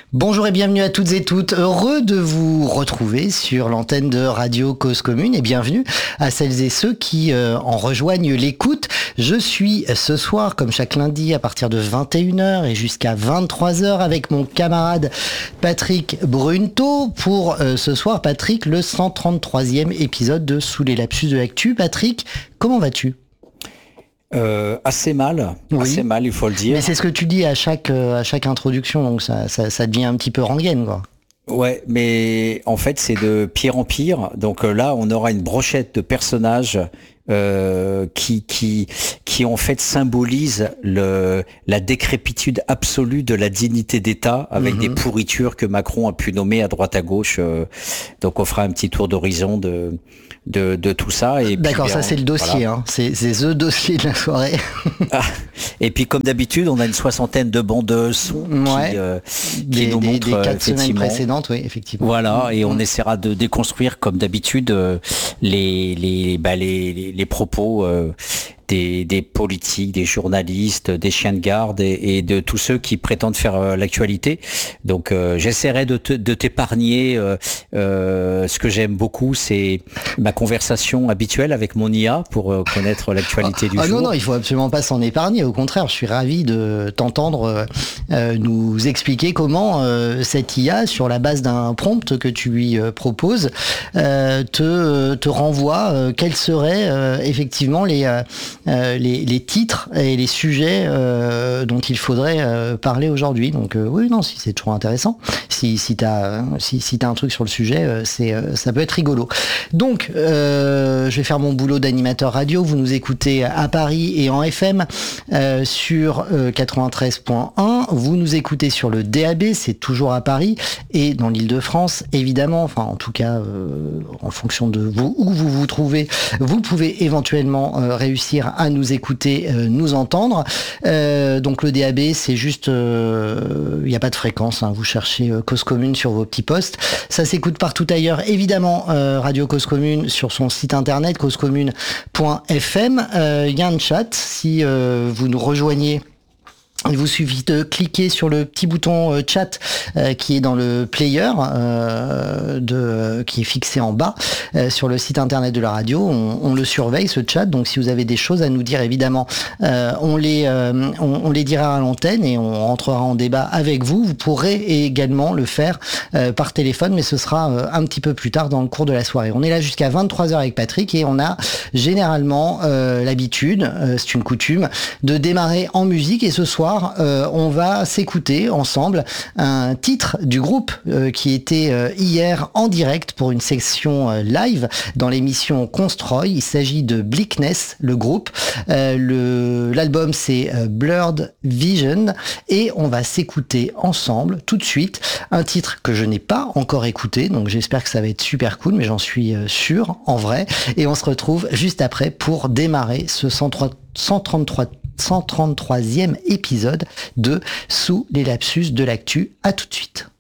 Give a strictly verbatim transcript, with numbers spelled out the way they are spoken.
Bonjour et bienvenue à toutes et toutes. Heureux de vous retrouver sur l'antenne de Radio Cause Commune et bienvenue à celles et ceux qui euh, en rejoignent l'écoute. Je suis ce soir, comme chaque lundi, à partir de vingt et une heures et jusqu'à vingt-trois heures avec mon camarade Patrick Brunto. Pour euh, ce soir, Patrick, le cent trente-troisième épisode de Sous les lapsus de l'actu. Patrick, comment vas-tu ? Euh, assez mal, oui. assez mal, il faut le dire. Mais c'est ce que tu dis à chaque à chaque introduction, donc ça ça, ça devient un petit peu rengaine, quoi. Ouais, mais en fait c'est de pire en pire. Donc là, on aura une brochette de personnages euh, qui qui qui en fait symbolisent le la décrépitude absolue de la dignité d'État avec mmh. des pourritures que Macron a pu nommer à droite à gauche. Euh, donc on fera un petit tour d'horizon de de de tout ça. Et d'accord, puis, ça bien, c'est le dossier, voilà. hein. c'est c'est the dossier de la soirée. Ah, et puis comme d'habitude, on a une soixantaine de bandes son ouais. qui, euh, qui des, nous des, montrent des quatre effectivement. semaines précédentes, oui, effectivement. Voilà, et on mmh. essaiera de déconstruire comme d'habitude euh, les les bah les les, les propos euh, des des politiques, des journalistes, des chiens de garde et, et de tous ceux qui prétendent faire euh, l'actualité. Donc euh, j'essaierai de te, de t'épargner euh, euh, ce que j'aime beaucoup, c'est ma conversation habituelle avec mon I A pour euh, connaître l'actualité ah, du ah, jour. Non, non, il faut absolument pas s'en épargner. Au contraire, je suis ravi de t'entendre euh, nous expliquer comment euh, cette I A, sur la base d'un prompt que tu lui euh, proposes, euh, te, te renvoie euh, quels seraient euh, effectivement les, euh, les, les titres et les sujets euh, dont il faudrait euh, parler aujourd'hui. Donc euh, oui, non, si c'est toujours intéressant. Si, si tu as si, si t'as un truc sur le sujet, euh, c'est, euh, ça peut être rigolo. Donc, euh, je vais faire mon boulot d'animateur radio. Vous nous écoutez à Paris et en F M euh, sur euh, quatre-vingt-treize point un. Vous nous écoutez sur le D A B, c'est toujours à Paris et dans l'Île-de-France, évidemment. Enfin, en tout cas, euh, en fonction de vous où vous vous trouvez, vous pouvez éventuellement euh, réussir à nous écouter, euh, nous entendre. Euh, donc le D A B, c'est juste, il euh, n'y a pas de fréquence. Hein, vous cherchez euh, Cause Commune sur vos petits postes. Ça s'écoute partout ailleurs, évidemment. Euh, Radio Cause Commune sur son site internet cause commune point f m. Il euh, y a un chat. Si euh, vous nous rejoignez, il vous suffit de cliquer sur le petit bouton euh, chat euh, qui est dans le player euh, de, euh, qui est fixé en bas euh, sur le site internet de la radio. On, on le surveille, ce chat. Donc si vous avez des choses à nous dire, évidemment, euh, on les euh, on, on les dira à l'antenne et on rentrera en débat avec vous. Vous pourrez également le faire euh, par téléphone, mais ce sera euh, un petit peu plus tard dans le cours de la soirée. On est là jusqu'à vingt-trois heures avec Patrick et on a généralement euh, l'habitude, euh, c'est une coutume, de démarrer en musique. Et ce soir, Euh, on va s'écouter ensemble un titre du groupe euh, qui était euh, hier en direct pour une section euh, live dans l'émission Constroy. Il s'agit de Bleakness, le groupe. Euh, le, l'album c'est euh, Blurred Vision et on va s'écouter ensemble tout de suite un titre que je n'ai pas encore écouté, donc j'espère que ça va être super cool, mais j'en suis euh, sûr en vrai. Et on se retrouve juste après pour démarrer ce cent trente-trois cent trente-troisième épisode de Sous les lapsus de l'actu. À tout de suite.